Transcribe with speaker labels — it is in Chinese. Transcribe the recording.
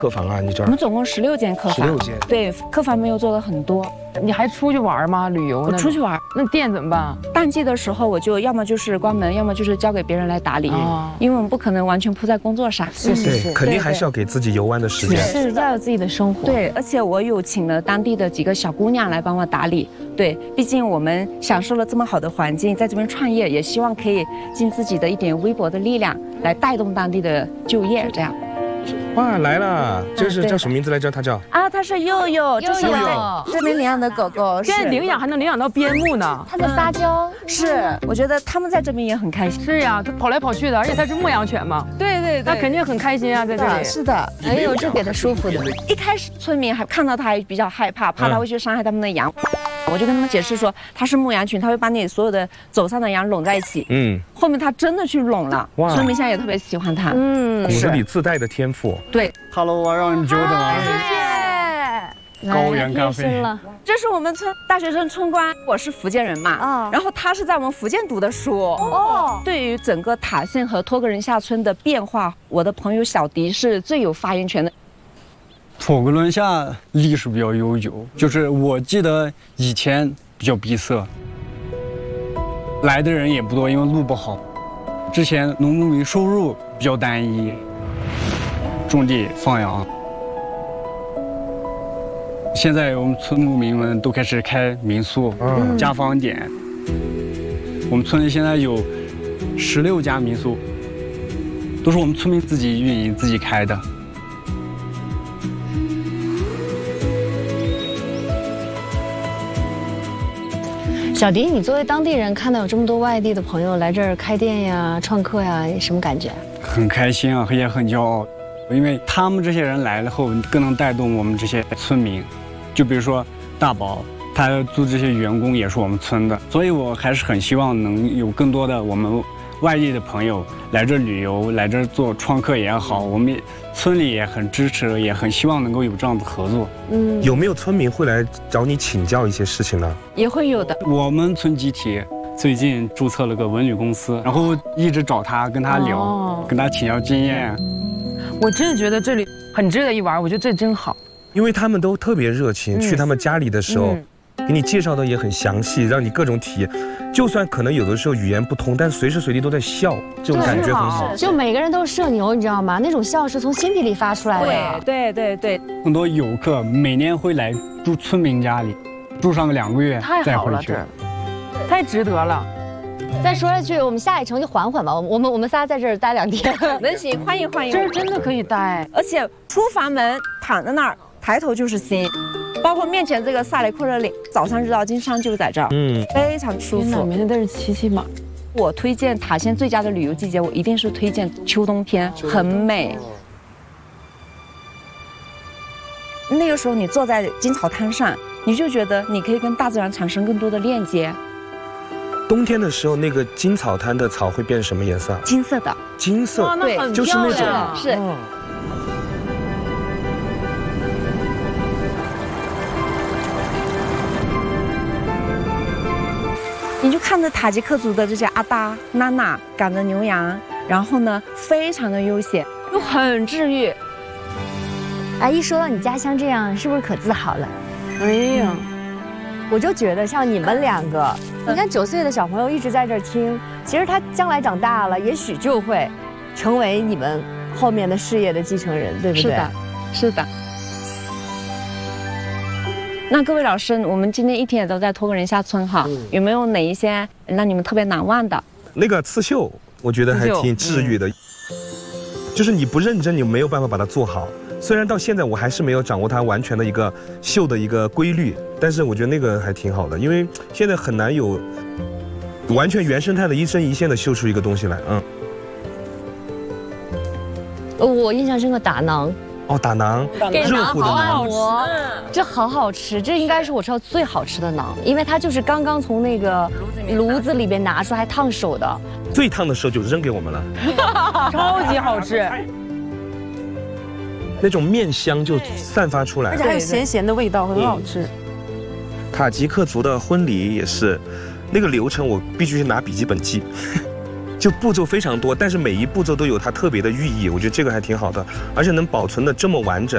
Speaker 1: 客房啊？你这儿
Speaker 2: 我们总共16间客房
Speaker 1: ，16间。
Speaker 2: 对，客房没有做的很多。
Speaker 3: 你还出去玩吗？旅游？
Speaker 2: 我出去玩，
Speaker 3: 那店怎么办？
Speaker 2: 淡季的时候我就要么就是关门，要么就是交给别人来打理，因为我们不可能完全扑在工作上。
Speaker 1: 对，肯定还是要给自己游玩的时间。
Speaker 4: 是要有自己的生活。
Speaker 2: 对，而且我有请了当地的几个小姑娘来帮我打理。对，毕竟我们享受了这么好的环境，在这边创业，也希望可以尽自己的一点微薄的力量，来带动当地的就业，这样。
Speaker 1: 哇，来了，这是叫什么名字来着？它叫
Speaker 2: 啊，它是佑佑，这是我在这边领养的狗狗。
Speaker 3: 现在领养还能领养到边牧呢。
Speaker 4: 它在撒娇。
Speaker 2: 是，我觉得他们在这边也很开心。
Speaker 3: 是呀，它跑来跑去的，而且它是牧羊犬嘛。
Speaker 2: 对，
Speaker 3: 它肯定很开心啊，在这里。
Speaker 2: 是的，
Speaker 4: 哎呦，这给它舒服的。
Speaker 2: 一开始村民还看到它还比较害怕，怕它会去伤害他们的羊。我就跟他们解释说，它是牧羊犬，它会把你所有的走散的羊拢在一起。后面它真的去拢了，村民现在也特别喜欢它。
Speaker 1: 骨子里自带的天赋。
Speaker 2: 对
Speaker 5: ，Hello， 我让你久等了。
Speaker 4: 谢谢。
Speaker 5: 高原咖啡。
Speaker 2: 这是我们村大学生村官，我是福建人嘛，然后他是在我们福建读的书。对于整个塔县和托格仁下村的变化，我的朋友小迪是最有发言权的。
Speaker 5: 托格伦下历史比较悠久，就是我记得以前比较闭塞，来的人也不多，因为路不好。之前农牧民收入比较单一，种地放羊。现在我们村牧民们都开始开民宿、家访点。我们村里现在有16家民宿，都是我们村民自己运营、自己开的。
Speaker 4: 小迪，你作为当地人，看到有这么多外地的朋友来这儿开店呀、创客呀，什么感觉？
Speaker 5: 很开心啊，也很骄傲，因为他们这些人来了后，更能带动我们这些村民。就比如说大宝，他租这些员工也是我们村的，所以我还是很希望能有更多的我们外地的朋友来这旅游，来这做创客也好，我们村里也很支持，也很希望能够有这样的合作。
Speaker 1: 有没有村民会来找你请教一些事情呢？
Speaker 2: 也会有的。
Speaker 5: 我们村集体最近注册了个文旅公司，然后一直找他，跟他聊，跟他请教经验。
Speaker 3: 我真的觉得这里很值得一玩，我觉得这真好。
Speaker 1: 因为他们都特别热情，去他们家里的时候，给你介绍的也很详细，让你各种体验。就算可能有的时候语言不通，但随时随地都在笑，这种感觉很好。
Speaker 4: 就每个人都是社牛，你知道吗？那种笑是从心底里发出来的。
Speaker 2: 对。
Speaker 5: 很多游客每年会来住村民家里，住上个2个月再回去，
Speaker 3: 太值得了。
Speaker 4: 再说下去，我们下一城就缓缓吧。我们仨在这儿待2天，
Speaker 2: 能行，欢迎。
Speaker 3: 这儿真的可以待，
Speaker 2: 而且出房门躺在那儿，抬头就是星。包括面前这个萨雷库热岭，早上日照金山就在这儿，非常舒服。
Speaker 3: 每天都是骑骑马。
Speaker 2: 我推荐塔县最佳的旅游季节，我一定是推荐秋冬天，很美。那个时候你坐在金草滩上，你就觉得你可以跟大自然产生更多的链接。
Speaker 1: 冬天的时候，那个金草滩的草会变什么颜色？
Speaker 2: 金色的。
Speaker 1: 金色，
Speaker 2: 对，
Speaker 1: 就是那种
Speaker 2: 是。你就看着塔吉克族的这些阿达、娜娜赶着牛羊，然后呢，非常的悠闲，又很治愈。
Speaker 4: 哎，一说到你家乡这样，是不是可自豪了？
Speaker 3: 哎呀，
Speaker 4: 我就觉得像你们2个，你看9岁的小朋友一直在这儿听，其实他将来长大了，也许就会成为你们后面的事业的继承人，对不对？
Speaker 2: 是的。那各位老师，我们今天一天也都在托格仁下村哈，有没有哪一些让你们特别难忘的？
Speaker 1: 那个刺绣，我觉得还挺治愈的。就是你不认真，你没有办法把它做好。虽然到现在我还是没有掌握它完全的一个绣的一个规律，但是我觉得那个还挺好的，因为现在很难有完全原生态的一针一线的绣出一个东西来。
Speaker 4: 我印象深刻打馕。
Speaker 1: 打馕，热乎的馕，
Speaker 4: 这好好吃，这应该是我吃到最好吃的馕，因为它就是刚刚从那个炉子里边拿出来，还烫手的。
Speaker 1: 最烫的时候就扔给我们了，
Speaker 3: 超级好吃，
Speaker 1: 那种面香就散发出来，
Speaker 3: 而且还有咸咸的味道，很好吃。
Speaker 1: 塔吉克族的婚礼也是，那个流程我必须是拿笔记本记。就步骤非常多，但是每一步骤都有它特别的寓意，我觉得这个还挺好的，而且能保存的这么完整。